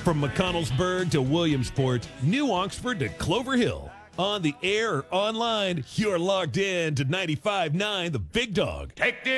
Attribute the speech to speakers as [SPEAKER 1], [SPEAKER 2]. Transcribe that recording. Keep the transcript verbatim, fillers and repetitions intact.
[SPEAKER 1] From McConnellsburg to Williamsport, New Oxford to Clover Hill. On the air or online, you're logged in to ninety-five point nine The Big Dog.
[SPEAKER 2] Take this.